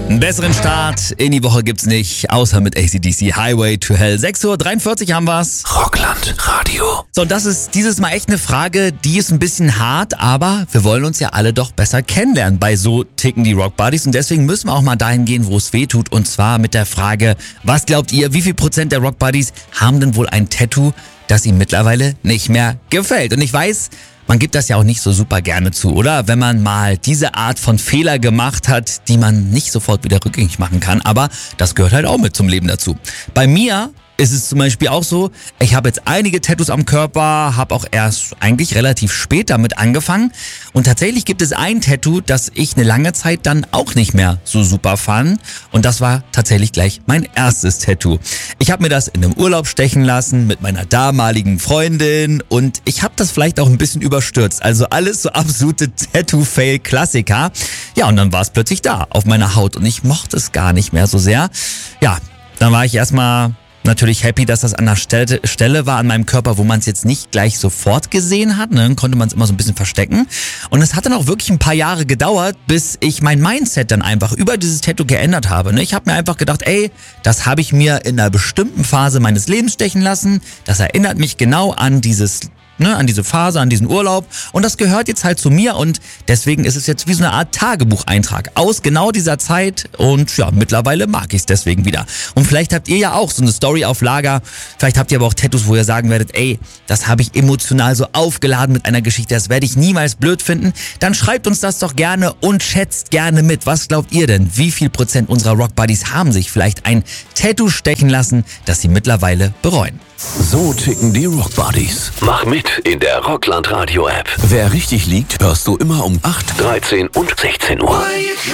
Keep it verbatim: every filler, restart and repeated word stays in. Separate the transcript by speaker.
Speaker 1: Einen besseren Start in die Woche gibt's nicht, außer mit A C D C Highway to Hell. sechs Uhr dreiundvierzig haben wir's.
Speaker 2: Rockland Radio.
Speaker 1: So, und das ist dieses Mal echt eine Frage, die ist ein bisschen hart, aber wir wollen uns ja alle doch besser kennenlernen. Bei So ticken die Rock Buddies. Und deswegen müssen wir auch mal dahin gehen, wo es weh tut. Und zwar mit der Frage, was glaubt ihr, wie viel Prozent der Rock Buddies haben denn wohl ein Tattoo, das ihnen mittlerweile nicht mehr gefällt? Und ich weiß, man gibt das ja auch nicht so super gerne zu, oder? Wenn man mal diese Art von Fehler gemacht hat, die man nicht sofort wieder rückgängig machen kann. Aber das gehört halt auch mit zum Leben dazu. Bei mir ist es zum Beispiel auch so, ich habe jetzt einige Tattoos am Körper, habe auch erst eigentlich relativ spät damit angefangen. Und tatsächlich gibt es ein Tattoo, das ich eine lange Zeit dann auch nicht mehr so super fand. Und das war tatsächlich gleich mein erstes Tattoo. Ich habe mir das in einem Urlaub stechen lassen mit meiner damaligen Freundin und ich habe das vielleicht auch ein bisschen überstürzt. Also alles so absolute Tattoo-Fail-Klassiker. Ja, und dann war es plötzlich da auf meiner Haut und ich mochte es gar nicht mehr so sehr. Ja, dann war ich erstmal natürlich happy, dass das an der Stelle, Stelle war an meinem Körper, wo man es jetzt nicht gleich sofort gesehen hat. Ne? Dann konnte man es immer so ein bisschen verstecken. Und es hat dann auch wirklich ein paar Jahre gedauert, bis ich mein Mindset dann einfach über dieses Tattoo geändert habe. Ne? Ich habe mir einfach gedacht, ey, das habe ich mir in einer bestimmten Phase meines Lebens stechen lassen. Das erinnert mich genau an dieses Ne, an diese Phase, an diesen Urlaub und das gehört jetzt halt zu mir und deswegen ist es jetzt wie so eine Art Tagebucheintrag aus genau dieser Zeit und ja, mittlerweile mag ich es deswegen wieder. Und vielleicht habt ihr ja auch so eine Story auf Lager, vielleicht habt ihr aber auch Tattoos, wo ihr sagen werdet, ey, das habe ich emotional so aufgeladen mit einer Geschichte, das werde ich niemals blöd finden, dann schreibt uns das doch gerne und schätzt gerne mit. Was glaubt ihr denn, wie viel Prozent unserer Rock Buddies haben sich vielleicht ein Tattoo stechen lassen, das sie mittlerweile bereuen?
Speaker 2: So ticken die Rock Buddies. Mach mit in der Rockland Radio App. Wer richtig liegt, hörst du immer um acht, dreizehn und sechzehn Uhr.